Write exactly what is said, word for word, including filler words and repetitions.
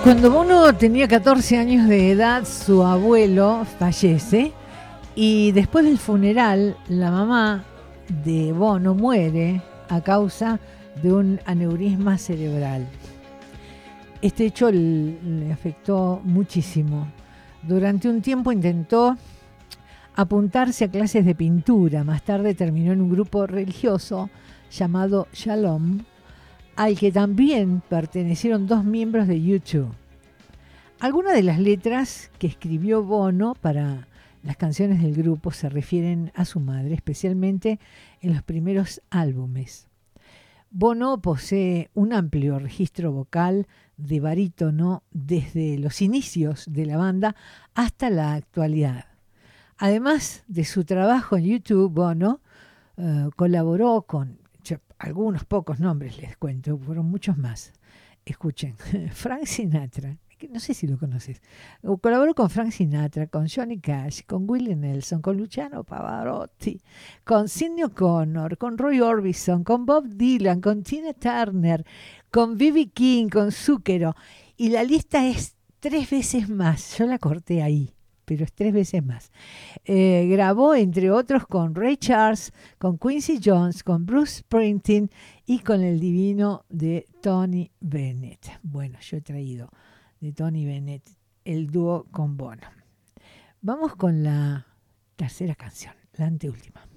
Cuando Bono tenía catorce años de edad, su abuelo fallece y después del funeral, la mamá de Bono muere a causa de un aneurisma cerebral. Este hecho le afectó muchísimo. Durante un tiempo intentó apuntarse a clases de pintura. Más tarde terminó en un grupo religioso llamado Shalom, al que también pertenecieron dos miembros de U dos. Algunas de las letras que escribió Bono para las canciones del grupo se refieren a su madre, especialmente en los primeros álbumes. Bono posee un amplio registro vocal de barítono desde los inicios de la banda hasta la actualidad. Además de su trabajo en U dos, Bono uh, colaboró con yo, algunos pocos nombres, les cuento, fueron muchos más. Escuchen, Frank Sinatra, no sé si lo conoces, colaboró con Frank Sinatra, con Johnny Cash, con Willie Nelson, con Luciano Pavarotti, con Sidney O'Connor, con Roy Orbison, con Bob Dylan, con Tina Turner, con B B King, con Zucchero, y la lista es tres veces más. Yo la corté ahí, pero es tres veces más. Eh, grabó, entre otros, con Ray Charles, con Quincy Jones, con Bruce Springsteen y con el divino de Tony Bennett. Bueno, yo he traído de Tony Bennett el dúo con Bono. Vamos con la tercera canción, la anteúltima.